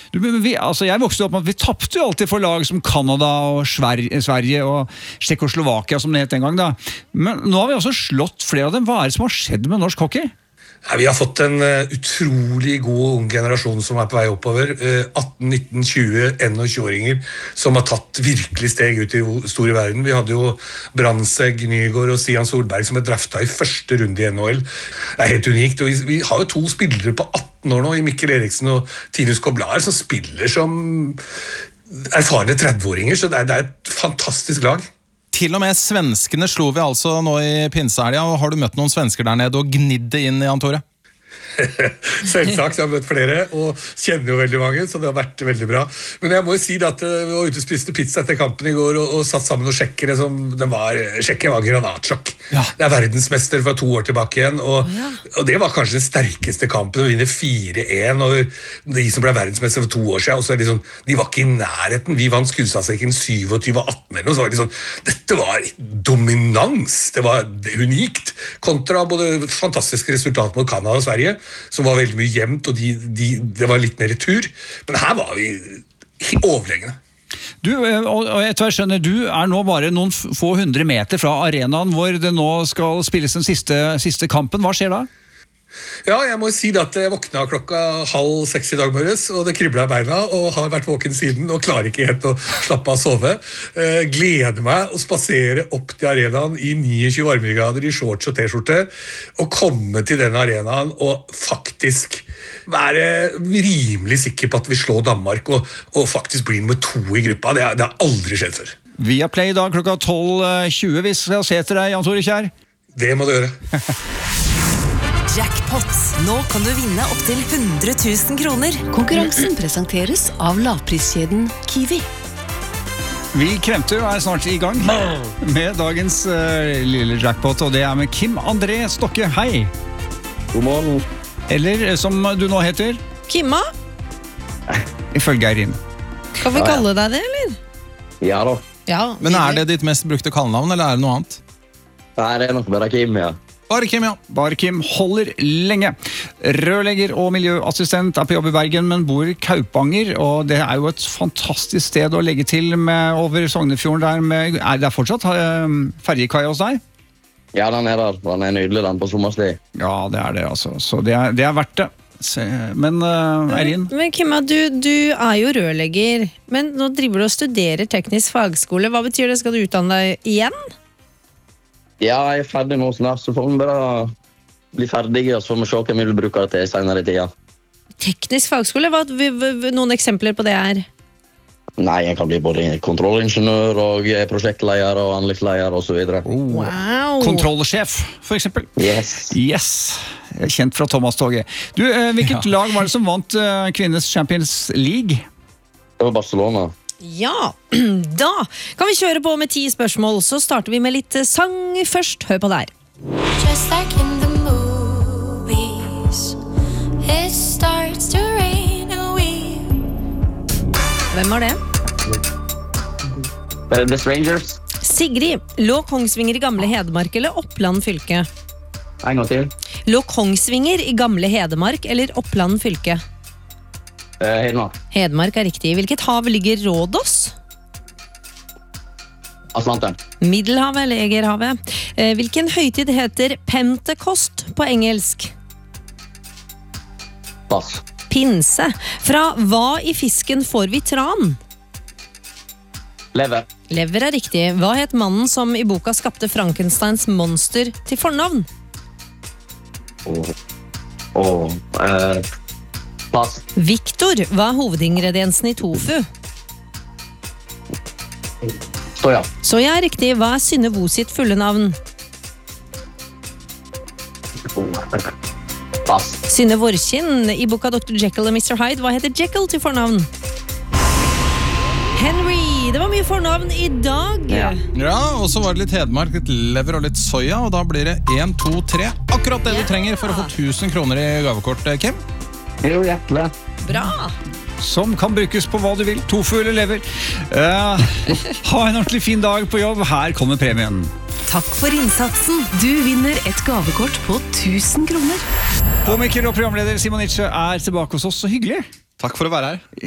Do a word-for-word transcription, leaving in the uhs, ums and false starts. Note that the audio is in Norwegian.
Du, vi, altså jeg vokste opp med at vi tappte jo alltid for lag som Kanada og Sverige, Sverige og Tsjekkoslovakia som det het en gang da. Men nå har vi også slått flere av dem. Hva er det som har skjedd med norsk hockey? Ja, vi har fått en uh, utrolig god ung generasjon som er på vei oppover. Uh, atten, nitten, tjue, tjueåringer som har tatt virkelig steg ut i store verden. Vi hadde jo Brandtzæg, Nygaard og Stian Solberg som er drafta i første runde i N H L. Det er helt unikt. Og vi, vi har jo to spillere på atten år nå, i Mikkel Eriksen og Tinus Koblar, som spiller som erfarne tretti-åringer, så det er, det er et fantastisk lag. Til og med svenskene slo vi altså nå i pinsehelga, og har du møtt noen svensker der nede og gnidd det inn i Jan Tore? Selvsagt, jeg har møtt flere og kjenner jo veldig mange, så det har vært veldig bra. Men jeg må jo si at vi var ute og spiste pizza etter kampen i går og, og satt sammen noen sjekkere som den var, sjekken var granatsjokk. Ja. Det er verdensmester fra to år tilbake igjen, og, ja. og det var kanskje den sterkeste kampen, å vinne fire en, og de som ble verdensmester for to år siden, og så er det sånn, de var ikke i nærheten, vi vant skuddstatistikken syttiåtte atten eller noe, så var det sånn, dette var dominans, det var unikt, kontra både fantastiske resultat mot Kanada og Sverige, som var veldig mye jevnt, og de, de, det var litt mer retur. Men her var vi overlegne. Du, og etter hva jeg skjønner, du er nå bare noen få hundre meter fra arenaen hvor det nå skal spilles den siste, siste kampen. Hva skjer da? Ja, jeg må si at jeg våkna klokka halv seks i dag morges, og det kriblet i beina, og har vært våken siden, og klarer ikke helt å slappe av å sove. Eh, gleder meg å spasere opp til arenaen i tjueni varmegrader i shorts og t-skjorte, og komme til den arenaen og faktisk være rimelig sikker på at vi slår Danmark, og, og faktisk bli nummer to i gruppa. Det, det har aldri skjedd før. Via Play i dag klokka tolv tjue, hvis jeg ser til deg, Jan Tore Kjær. Det må du gjøre. Jackpot. Nå kan du vinne opp til hundre tusen kroner. Konkurransen presenteres av lavpriskjeden Kiwi. Vi kremter og er snart i gang med dagens uh, lille jackpot, og det er med Kim André Stokke. Hei! God morgen. Eller som du nå heter? Kimma? Ifølge Eirin. Kan vi kalle deg det, eller? Ja da. Ja, Men er det ditt mest brukte kallenavn, eller er det noe annet? Nei, det er nok bare Kim, ja. Bare Kim, ja. Bare Kim holder lenge. Rørlegger og miljøassistent er på jobb i Bergen, men bor i Kaupanger, og det er jo et fantastisk sted å legge til med over Sognefjorden der. Med, er det fortsatt uh, ferjekaia hos deg? Ja, den er der. Den er nydelig, den på sommerstid. Ja, det er det, altså. Så det er, det er verdt det. Se, men uh, Eirin? Men Kimma, du, du er jo rørlegger, men nå driver du og studerer teknisk fagskole. Hva betyr det? Skal du utdanne deg igjen? Ja, jeg er ferdig nå snart, så får vi bare bli ferdige, og så får vi se hva vi vil bruke det til senere i tida. Teknisk fagskole? Hva, noen eksempler på det er? Nei, jeg kan bli både kontrollingeniør og prosjektleder og anleggsleder og så videre. Oh. Wow! Kontrollsjef, for eksempel. Yes. Yes. Kjent fra Thomas-toget. Du, eh, hvilket ja. lag var det som vant eh, kvinnes Champions League? Det var Barcelona. Ja, da kan vi kjøre på med ti spørsmål, så starter vi med litt sang først. Hør på der. Just like in the movies, it starts to rain and we... Hvem var det? The Strangers. Sigrid, lå Kongsvinger i gamle Hedmark eller Oppland fylke? En gang til. Lå Kongsvinger i gamle Hedmark eller Oppland fylke? Eh, Hedmark. Hedmark er riktig. Hvilket hav ligger Rådås? Atlanten. Middelhavet eller Egerhavet. Eh, hvilken høytid heter Pentekost på engelsk? Pass. Pinse. Fra hva i fisken får vi tran? Lever. Lever er riktig. Hva het mannen som i boka skapte Frankensteins monster til fornavn? Åh, åh, eh... Pass. Victor, hva er hovedingrediensen i tofu? Soja. Soja er riktig. Hva er Synne Vo sitt fulle navn? Pass. Synne Vorkinn, i boka doktor Jekyll og mister Hyde, hva heter Jekyll til fornavn? Henry, det var mye fornavn i dag. Ja, ja og så var det litt Hedmark, litt lever og litt soja, og da blir det en, to, tre. Akkurat det du trenger for å få tusen kroner i gavekort, Kim. Jo, hjertelig. Bra. Som kan brukes på hva du vil. Tofu eller lever. Uh, ha en ordentlig fin dag på jobb. Her kommer premien. Takk for innsatsen. Du vinner et gavekort på tusen kroner. Komiker og programleder Simon Nitsche er tilbake hos oss. Så hyggelig. Takk for å være her.